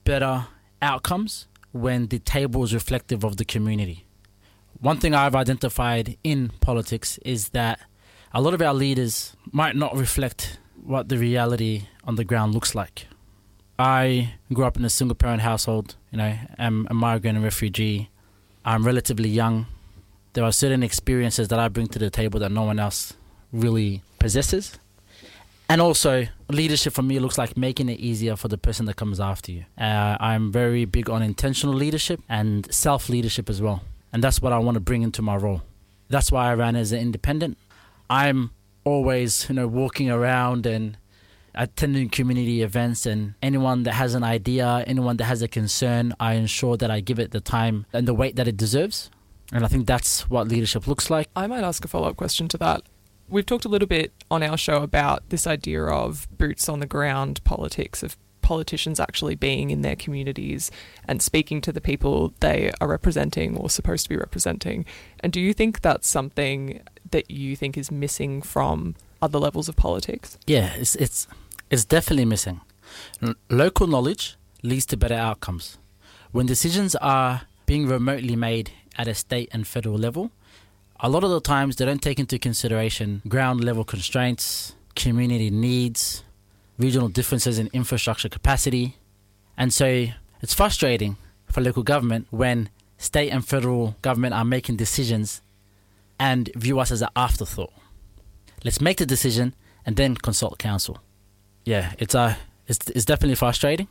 better outcomes when the table is reflective of the community. One thing I've identified in politics is that a lot of our leaders might not reflect what the reality on the ground looks like. I grew up in a single-parent household, I'm a migrant and refugee. I'm relatively young. There are certain experiences that I bring to the table that no one else really possesses. And also, leadership for me looks like making it easier for the person that comes after you. I'm very big on intentional leadership and self-leadership as well. And that's what I want to bring into my role. That's why I ran as an independent. I'm always, walking around and attending community events, and anyone that has an idea, anyone that has a concern, I ensure that I give it the time and the weight that it deserves. And I think that's what leadership looks like. I might ask a follow-up question to that. We've talked a little bit on our show about this idea of boots on the ground politics, of politicians actually being in their communities and speaking to the people they are representing or supposed to be representing. And do you think that's something that you think is missing from other levels of politics? Yeah, it's definitely missing. Local knowledge leads to better outcomes. When decisions are being remotely made at a state and federal level, a lot of the times they don't take into consideration ground level constraints, community needs, regional differences in infrastructure capacity. And so it's frustrating for local government when state and federal government are making decisions and view us as an afterthought. Let's make the decision and then consult council. Yeah, it's definitely frustrating.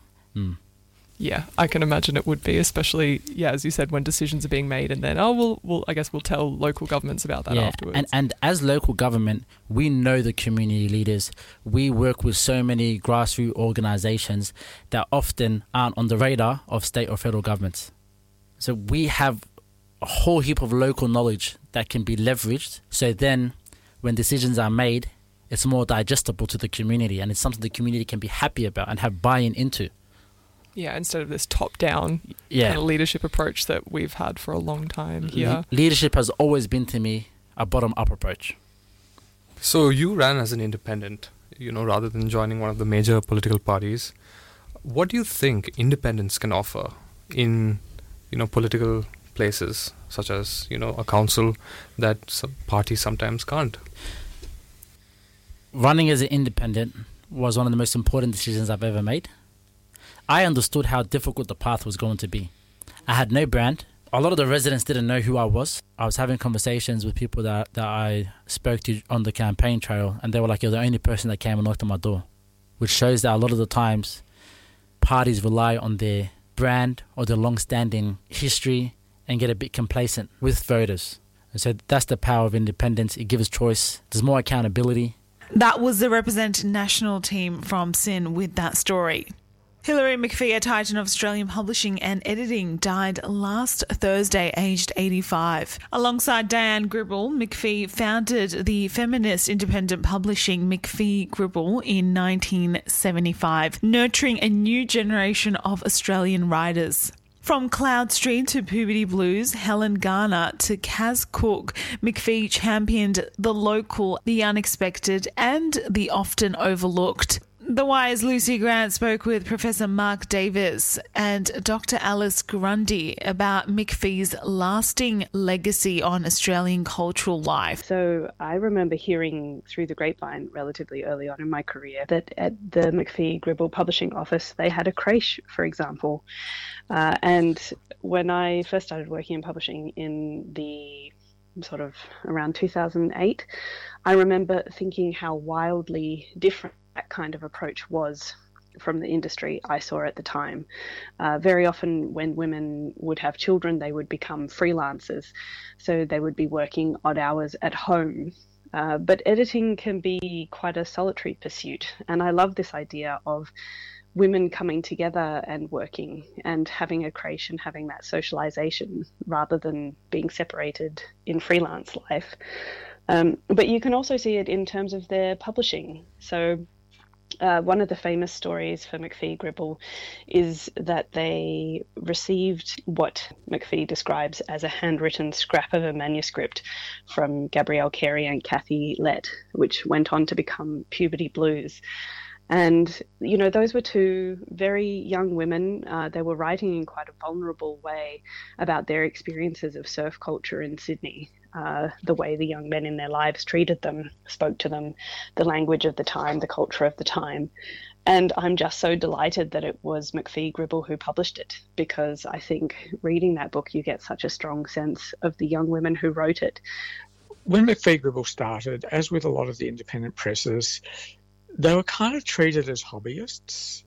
Yeah, I can imagine it would be, especially, as you said, when decisions are being made and then, I guess we'll tell local governments about that afterwards. And as local government, we know the community leaders. We work with so many grassroots organisations that often aren't on the radar of state or federal governments. So we have a whole heap of local knowledge that can be leveraged. So then when decisions are made, it's more digestible to the community, and it's something the community can be happy about and have buy-in into. Yeah, instead of this top-down kind of leadership approach that we've had for a long time here. Leadership has always been, to me, a bottom-up approach. So you ran as an independent, rather than joining one of the major political parties. What do you think independence can offer in, political places, such as, a council that some parties sometimes can't? Running as an independent was one of the most important decisions I've ever made. I understood how difficult the path was going to be. I had no brand. A lot of the residents didn't know who I was. I was having conversations with people that I spoke to on the campaign trail, and they were like, you're the only person that came and knocked on my door, which shows that a lot of the times parties rely on their brand or their long-standing history and get a bit complacent with voters. And so that's the power of independence. It gives choice. There's more accountability. That was the represented national team from SYN with that story. Hilary McPhee, a titan of Australian publishing and editing, died last Thursday, aged 85. Alongside Diane Gribble, McPhee founded the feminist independent publishing McPhee Gribble in 1975, nurturing a new generation of Australian writers. From Cloud Street to Puberty Blues, Helen Garner to Kaz Cook, McPhee championed the local, the unexpected, and the often overlooked. The Wire's Lucy Grant spoke with Professor Mark Davis and Dr. Alice Grundy about McPhee's lasting legacy on Australian cultural life. So I remember hearing through the grapevine relatively early on in my career that at the McPhee Gribble publishing office, they had a creche, for example. And when I first started working in publishing in the sort of around 2008, I remember thinking how wildly different that kind of approach was from the industry I saw at the time. Very often when women would have children, they would become freelancers. So they would be working odd hours at home. But editing can be quite a solitary pursuit. And I love this idea of women coming together and working and having a creche and having that socialization rather than being separated in freelance life. But you can also see it in terms of their publishing. So one of the famous stories for McPhee Gribble is that they received what McPhee describes as a handwritten scrap of a manuscript from Gabrielle Carey and Kathy Lett, which went on to become Puberty Blues. And, you know, those were two very young women. They were writing in quite a vulnerable way about their experiences of surf culture in Sydney, the way the young men in their lives treated them, spoke to them, the language of the time, the culture of the time. And I'm just so delighted that it was McPhee Gribble who published it, because I think reading that book, you get such a strong sense of the young women who wrote it. When McPhee Gribble started, as with a lot of the independent presses, they were kind of treated as hobbyists,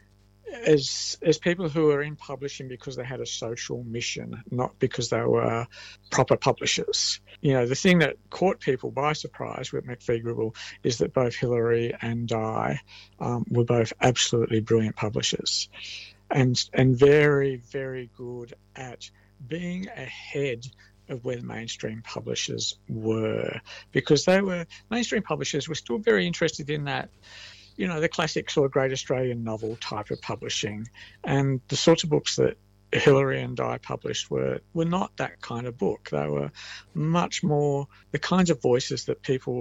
as people who were in publishing because they had a social mission, not because they were proper publishers. You know, the thing that caught people by surprise with McPhee Gribble is that both Hilary and Di were both absolutely brilliant publishers, and very, very good at being ahead of where the mainstream publishers were, because mainstream publishers were still very interested in that, you know, the classic sort of great Australian novel type of publishing, and the sorts of books that Hilary and Di published were not that kind of book. They were much more the kinds of voices that people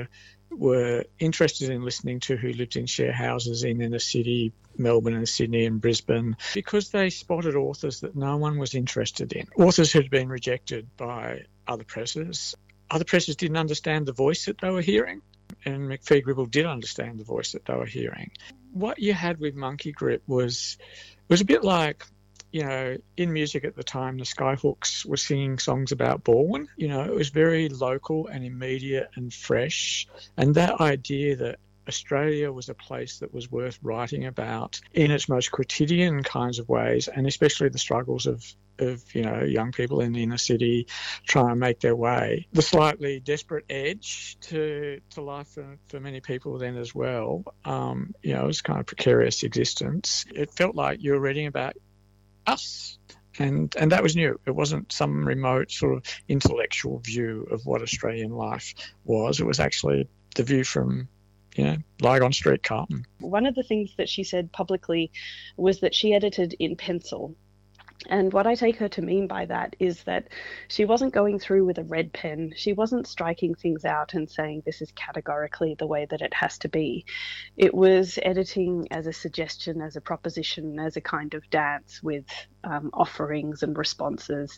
were interested in listening to, who lived in share houses in inner city Melbourne and Sydney and Brisbane, because they spotted authors that no one was interested in, authors who had been rejected by other presses. Other presses didn't understand the voice that they were hearing, and McPhee Gribble did understand the voice that they were hearing. What you had with Monkey Grip was a bit like, you know, in music at the time, the Skyhooks were singing songs about Bourne. You know, it was very local and immediate and fresh. And that idea that Australia was a place that was worth writing about in its most quotidian kinds of ways, and especially the struggles of you know, young people in the inner city trying to make their way. The slightly desperate edge to life for many people then as well. You know, it was kind of precarious existence. It felt like you were reading about us. And that was new. It wasn't some remote sort of intellectual view of what Australian life was. It was actually the view from, you know, Lygon Street, Carlton. One of the things that she said publicly was that she edited in pencil. And what I take her to mean by that is that she wasn't going through with a red pen. She wasn't striking things out and saying this is categorically the way that it has to be. It was editing as a suggestion, as a proposition, as a kind of dance with offerings and responses,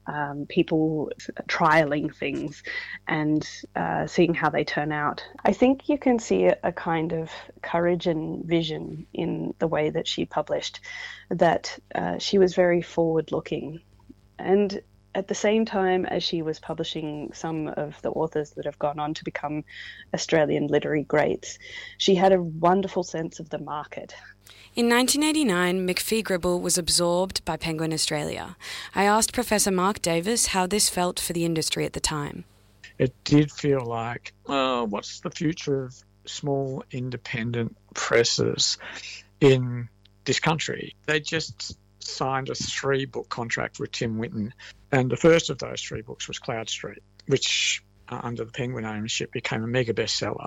people trialing things and seeing how they turn out. I think you can see a kind of courage and vision in the way that she published, that she was very forward-looking. And at the same time as she was publishing some of the authors that have gone on to become Australian literary greats, she had a wonderful sense of the market. In 1989, McPhee Gribble was absorbed by Penguin Australia. I asked Professor Mark Davis how this felt for the industry at the time. It did feel like, well, what's the future of small independent presses in this country? They just signed a 3-book contract with Tim Winton, and the first of those 3 books was Cloud Street, which under the Penguin ownership became a mega bestseller.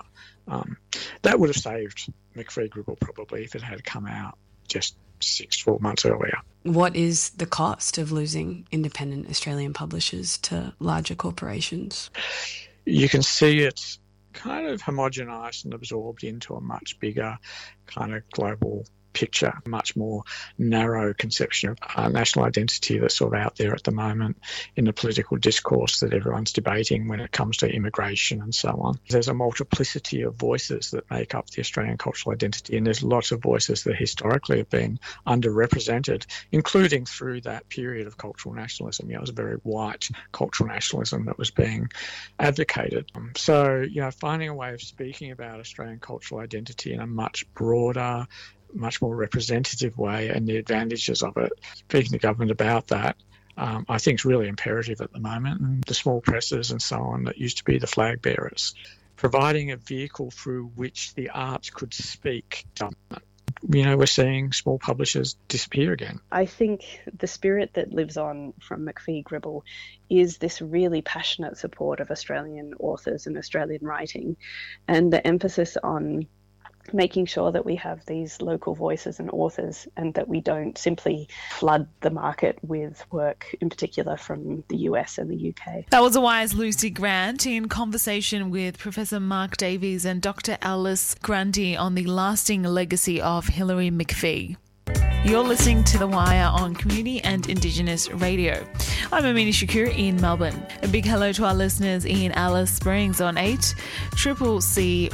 That would have saved McPhee Gribble probably if it had come out just 6-12 months earlier. What is the cost of losing independent Australian publishers to larger corporations? You can see it's kind of homogenised and absorbed into a much bigger kind of global picture, a much more narrow conception of national identity that's sort of out there at the moment in the political discourse that everyone's debating when it comes to immigration and so on. There's a multiplicity of voices that make up the Australian cultural identity, and there's lots of voices that historically have been underrepresented, including through that period of cultural nationalism. You know, it was a very white cultural nationalism that was being advocated. So, you know, finding a way of speaking about Australian cultural identity in a much broader, much more representative way and the advantages of it, speaking to government about that, I think is really imperative at the moment. And the small presses and so on that used to be the flag bearers, providing a vehicle through which the arts could speak government. You know, we're seeing small publishers disappear again. I think the spirit that lives on from McPhee Gribble is this really passionate support of Australian authors and Australian writing, and the emphasis on making sure that we have these local voices and authors and that we don't simply flood the market with work, in particular from the US and the UK. That was a wise Lucy Grant in conversation with Professor Mark Davies and Dr. Alice Grundy on the lasting legacy of Hilary McPhee. You're listening to The Wire on Community and Indigenous Radio. I'm Amina Shakur in Melbourne. A big hello to our listeners in Alice Springs on 8CCC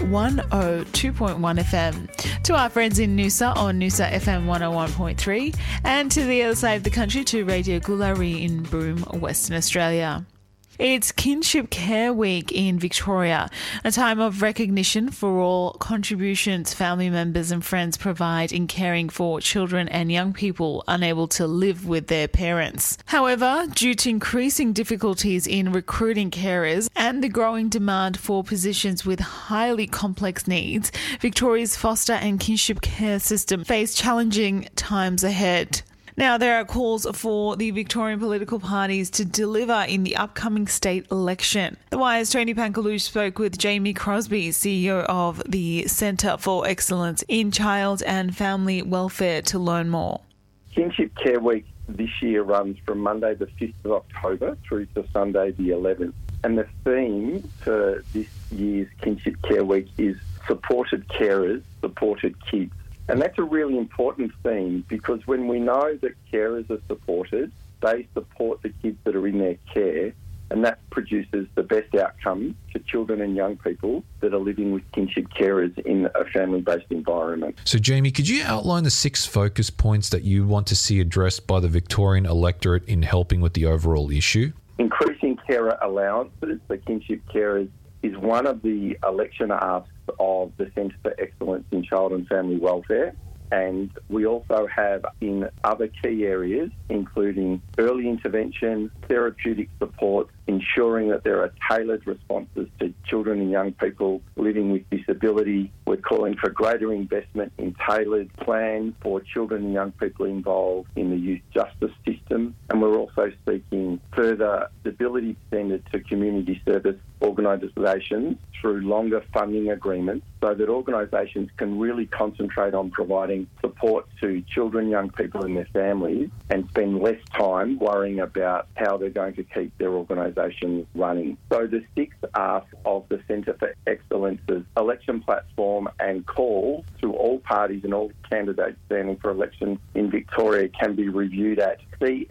102.1 FM, to our friends in Noosa on Noosa FM 101.3, and to the other side of the country to Radio Gulari in Broome, Western Australia. It's Kinship Care Week in Victoria, a time of recognition for all contributions family members and friends provide in caring for children and young people unable to live with their parents. However, due to increasing difficulties in recruiting carers and the growing demand for positions with highly complex needs, Victoria's foster and kinship care system face challenging times ahead. Now, there are calls for the Victorian political parties to deliver in the upcoming state election. The Wire's Tony Pankalush spoke with Jamie Crosby, CEO of the Centre for Excellence in Child and Family Welfare, to learn more. Kinship Care Week this year runs from Monday the 5th of October through to Sunday the 11th. And the theme for this year's Kinship Care Week is Supported Carers, Supported Kids. And that's a really important theme because when we know that carers are supported, they support the kids that are in their care, and that produces the best outcomes for children and young people that are living with kinship carers in a family-based environment. So, Jamie, could you outline the 6 focus points that you want to see addressed by the Victorian electorate in helping with the overall issue? Increasing carer allowances for kinship carers is one of the election asks of the Centre for Excellence in Child and Family Welfare. And we also have in other key areas, including early intervention, therapeutic support, ensuring that there are tailored responses to children and young people living with disability. We're calling for greater investment in tailored plans for children and young people involved in the youth justice system. And we're also seeking further stability extended to community service organisations through longer funding agreements so that organisations can really concentrate on providing support to children, young people and their families and spend less time worrying about how they're going to keep their organisations running. So the 6 asks of the Centre for Excellence's election platform and call to all parties and all candidates standing for election in Victoria can be reviewed at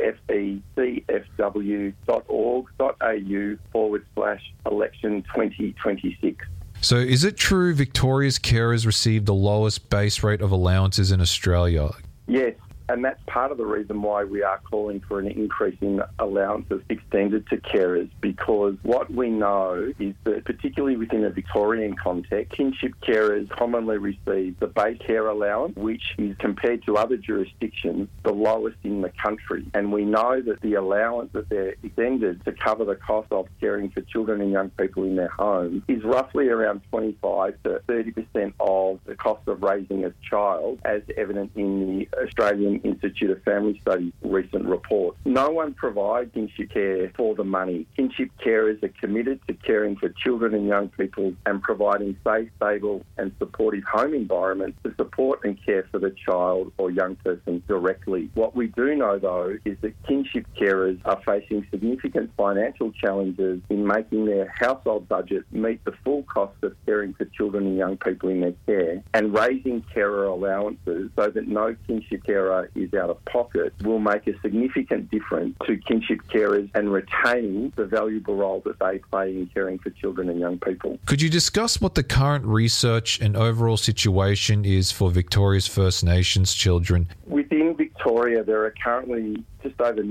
cfecfw.org.au/election 2026. So is it true Victoria's carers receive the lowest base rate of allowances in Australia? Yes. And that's part of the reason why we are calling for an increase in allowances extended to carers, because what we know is that, particularly within a Victorian context, kinship carers commonly receive the base care allowance, which is, compared to other jurisdictions, the lowest in the country. And we know that the allowance that they're extended to cover the cost of caring for children and young people in their homes is roughly around 25 to 30% of the cost of raising a child, as evident in the Australian Institute of Family Studies recent report. No one provides kinship care for the money. Kinship carers are committed to caring for children and young people and providing safe, stable and supportive home environments to support and care for the child or young person directly. What we do know, though, is that kinship carers are facing significant financial challenges in making their household budget meet the full cost of caring for children and young people in their care, and raising carer allowances so that no kinship carer is out of pocket will make a significant difference to kinship carers and retaining the valuable role that they play in caring for children and young people. Could you discuss what the current research and overall situation is for Victoria's First Nations children? Within Victoria, there are currently just over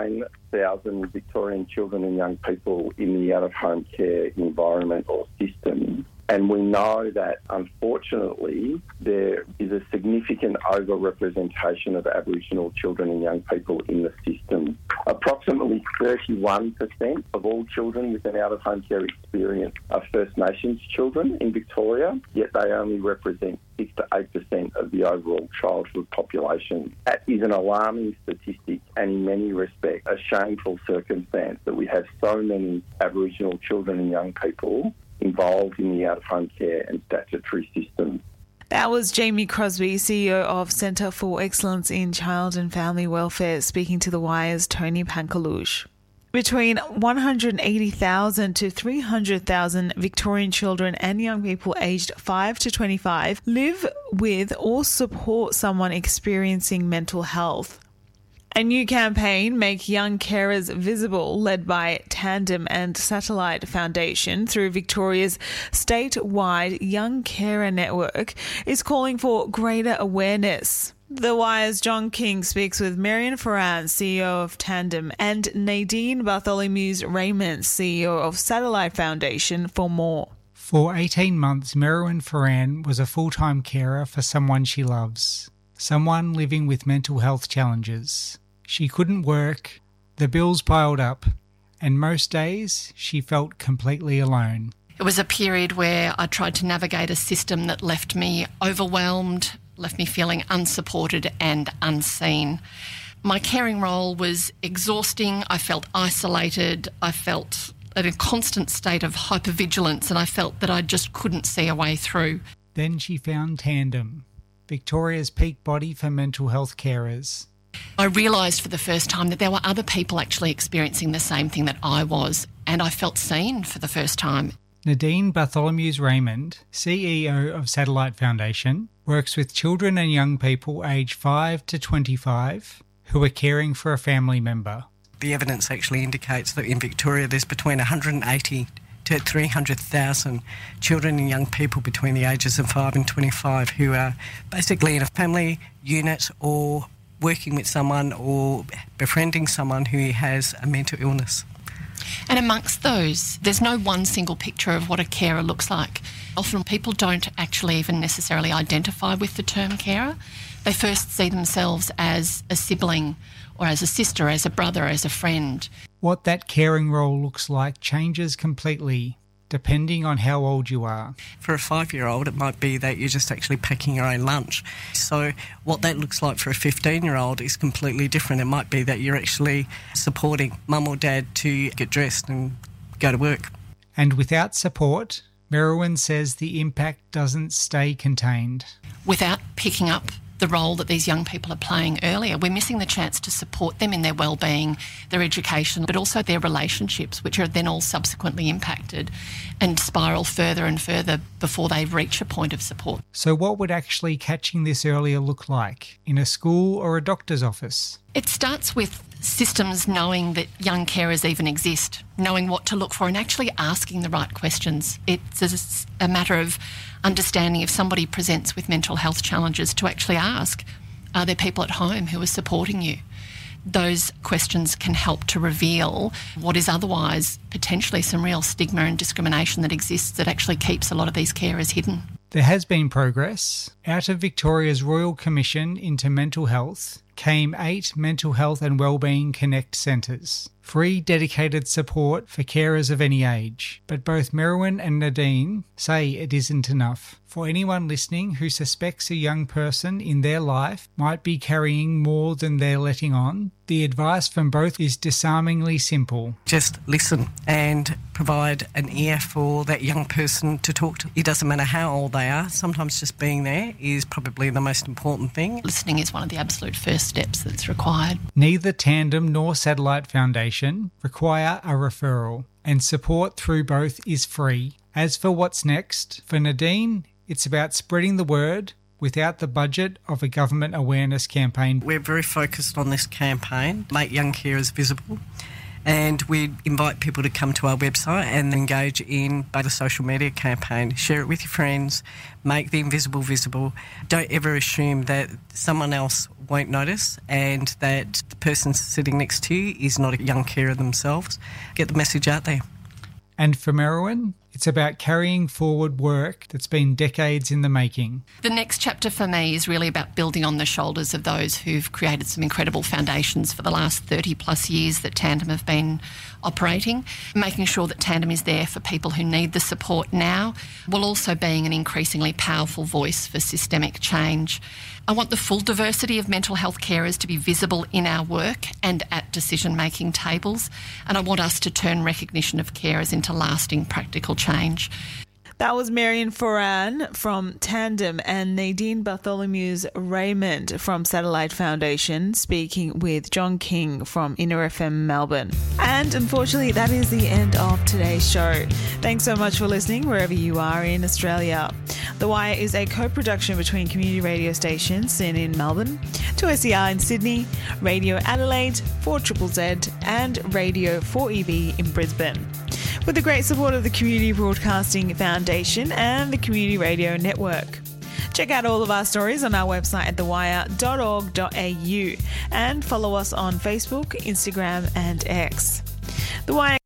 9,000 Victorian children and young people in the out-of-home care environment or system. And we know that, unfortunately, there is a significant overrepresentation of Aboriginal children and young people in the system. Approximately 31% of all children with an out-of-home care experience are First Nations children in Victoria, yet they only represent 6 to 8% of the overall childhood population. That is an alarming statistic and, in many respects, a shameful circumstance that we have so many Aboriginal children and young people involved in the out-of-home care and statutory systems. That was Jamie Crosby, CEO of Centre for Excellence in Child and Family Welfare, speaking to The Wire's Tony Pankalush. Between 180,000 to 300,000 Victorian children and young people aged 5 to 25 live with or support someone experiencing mental health. A new campaign, Make Young Carers Visible, led by Tandem and Satellite Foundation through Victoria's statewide Young Carer Network, is calling for greater awareness. The Wire's John King speaks with Marion Ferran, CEO of Tandem, and Nadine Bartholomew-Raymond, CEO of Satellite Foundation, for more. For 18 months, Marion Ferran was a full-time carer for someone she loves, someone living with mental health challenges. She couldn't work, the bills piled up, and most days she felt completely alone. It was a period where I tried to navigate a system that left me overwhelmed, left me feeling unsupported and unseen. My caring role was exhausting. I felt isolated. I felt in a constant state of hypervigilance, and I felt that I just couldn't see a way through. Then she found Tandem, Victoria's peak body for mental health carers. I realised for the first time that there were other people actually experiencing the same thing that I was, and I felt seen for the first time. Nadine Bartholomew-Raymond, CEO of Satellite Foundation, works with children and young people aged 5 to 25 who are caring for a family member. The evidence actually indicates that in Victoria there's between 180 to 300,000 children and young people between the ages of 5 and 25 who are basically in a family unit or working with someone or befriending someone who has a mental illness. And amongst those, there's no one single picture of what a carer looks like. Often people don't actually even necessarily identify with the term carer. They first see themselves as a sibling or as a sister, as a brother, as a friend. What that caring role looks like changes completely depending on how old you are. For a 5-year-old, it might be that you're just actually packing your own lunch. So what that looks like for a 15-year-old is completely different. It might be that you're actually supporting mum or dad to get dressed and go to work. And without support, Merwin says the impact doesn't stay contained. Without picking up the role that these young people are playing earlier, we're missing the chance to support them in their well-being, their education, but also their relationships, which are then all subsequently impacted and spiral further and further before they reach a point of support. So what would actually catching this earlier look like in a school or a doctor's office? It starts with systems knowing that young carers even exist, knowing what to look for and actually asking the right questions. It's a matter of understanding if somebody presents with mental health challenges to actually ask, are there people at home who are supporting you? Those questions can help to reveal what is otherwise potentially some real stigma and discrimination that exists that actually keeps a lot of these carers hidden. There has been progress. Out of Victoria's Royal Commission into Mental Health came 8 Mental Health and Wellbeing Connect centres, free dedicated support for carers of any age. But both Merwin and Nadine say it isn't enough. For anyone listening who suspects a young person in their life might be carrying more than they're letting on, the advice from both is disarmingly simple. Just listen and provide an ear for that young person to talk to. It doesn't matter how old they are. Sometimes just being there is probably the most important thing. Listening is one of the absolute first steps that's required. Neither Tandem nor Satellite Foundation require a referral, and support through both is free. As for what's next, for Nadine, it's about spreading the word without the budget of a government awareness campaign. We're very focused on this campaign, Make Young Carers Visible, and we invite people to come to our website and engage in the social media campaign. Share it with your friends, make the invisible visible. Don't ever assume that someone else won't notice and that the person sitting next to you is not a young carer themselves. Get the message out there. And for Merwin, it's about carrying forward work that's been decades in the making. The next chapter for me is really about building on the shoulders of those who've created some incredible foundations for the last 30 plus years that Tandem have been operating, making sure that Tandem is there for people who need the support now, while also being an increasingly powerful voice for systemic change. I want the full diversity of mental health carers to be visible in our work and at decision-making tables, and I want us to turn recognition of carers into lasting practical change. That was Marion Foran from Tandem and Nadine Bartholomew's Raymond from Satellite Foundation speaking with John King from Inner FM Melbourne. And unfortunately, that is the end of today's show. Thanks so much for listening wherever you are in Australia. The Wire is a co-production between community radio stations SYN in Melbourne, 2SER in Sydney, Radio Adelaide, 4ZZZ and Radio 4EB in Brisbane, with the great support of the Community Broadcasting Foundation and the Community Radio Network. Check out all of our stories on our website at thewire.org.au and follow us on Facebook, Instagram and X. The Wire